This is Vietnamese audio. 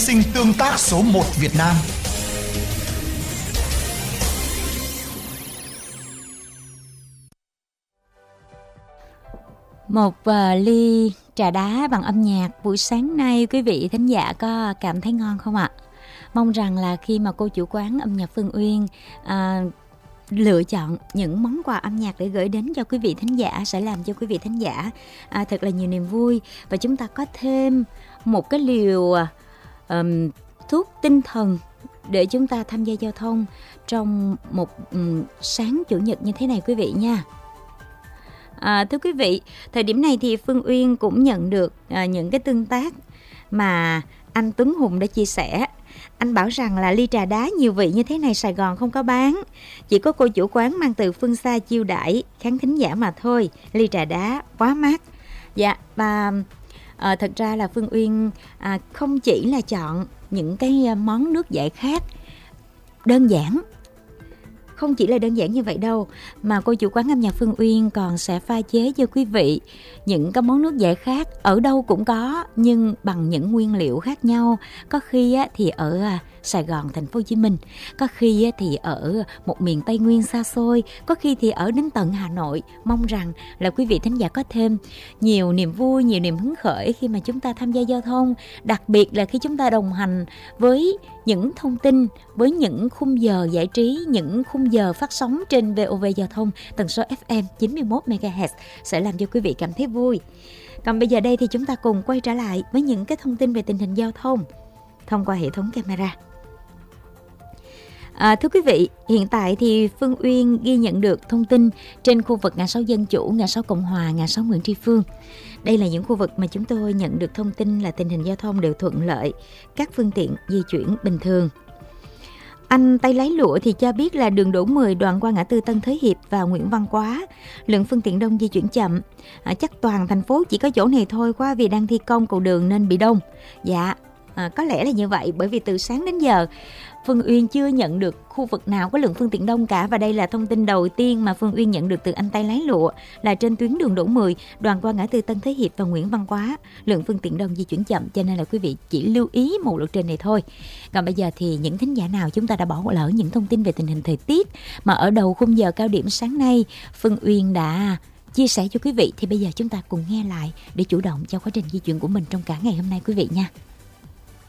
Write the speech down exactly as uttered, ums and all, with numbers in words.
Sinh tương tác số một Việt Nam. Một uh, ly trà đá bằng âm nhạc buổi sáng nay, quý vị thính giả có cảm thấy ngon không ạ? Mong rằng là khi mà cô chủ quán âm nhạc Phương Uyên uh, lựa chọn những món quà âm nhạc để gửi đến cho quý vị thính giả sẽ làm cho quý vị thính giả uh, thật là nhiều niềm vui, và chúng ta có thêm một cái liều um, thuốc tinh thần để chúng ta tham gia giao thông trong một um, sáng chủ nhật như thế này quý vị nha. À, thưa quý vị, thời điểm này thì Phương Uyên cũng nhận được à, những cái tương tác mà anh Tuấn Hùng đã chia sẻ. Anh bảo rằng là ly trà đá nhiều vị như thế này Sài Gòn không có bán, chỉ có cô chủ quán mang từ phương xa chiêu đãi khán thính giả mà thôi. Ly trà đá quá mát. Dạ, và à, thật ra là Phương Uyên à, không chỉ là chọn những cái món nước giải khát đơn giản. Không chỉ là đơn giản như vậy đâu, mà cô chủ quán âm nhạc Phương Uyên còn sẽ pha chế cho quý vị những cái món nước giải khát ở đâu cũng có, nhưng bằng những nguyên liệu khác nhau. Có khi á, thì ở Sài Gòn, thành phố Hồ Chí Minh, có khi á, thì ở một miền Tây Nguyên xa xôi, có khi thì ở đến tận Hà Nội. Mong rằng là quý vị thính giả có thêm nhiều niềm vui, nhiều niềm hứng khởi khi mà chúng ta tham gia giao thông, đặc biệt là khi chúng ta đồng hành với những thông tin, với những khung giờ giải trí, những khung giờ phát sóng trên vê o vê Giao thông tần số ép em chín mươi mốt mê ga héc sẽ làm cho quý vị cảm thấy vui. Còn bây giờ đây thì chúng ta cùng quay trở lại với những cái thông tin về tình hình giao thông thông qua hệ thống camera. À, thưa quý vị, hiện tại thì Phương Uyên ghi nhận được thông tin trên khu vực ngã sáu Dân Chủ, ngã sáu Cộng Hòa, ngã sáu Nguyễn Tri Phương. Đây là những khu vực mà chúng tôi nhận được thông tin là tình hình giao thông đều thuận lợi, các phương tiện di chuyển bình thường. Anh Tay Lái Lụa thì cho biết là đường Đỗ mười đoạn qua ngã tư Tân Thới Hiệp và Nguyễn Văn Quá, lượng phương tiện đông di chuyển chậm. À, chắc toàn thành phố chỉ có chỗ này thôi, qua vì đang thi công cầu đường nên bị đông. Dạ, à, có lẽ là như vậy, bởi vì từ sáng đến giờ Phương Uyên chưa nhận được khu vực nào có lượng phương tiện đông cả. Và đây là thông tin đầu tiên mà Phương Uyên nhận được từ anh Tay Lái Lụa, là trên tuyến đường Đỗ mười đoạn qua ngã tư Tân Thới Hiệp và Nguyễn Văn Quá, lượng phương tiện đông di chuyển chậm, cho nên là quý vị chỉ lưu ý một lộ trình này thôi. Còn bây giờ thì những thính giả nào chúng ta đã bỏ lỡ những thông tin về tình hình thời tiết mà ở đầu khung giờ cao điểm sáng nay Phương Uyên đã chia sẻ cho quý vị, thì bây giờ chúng ta cùng nghe lại để chủ động cho quá trình di chuyển của mình trong cả ngày hôm nay quý vị nha.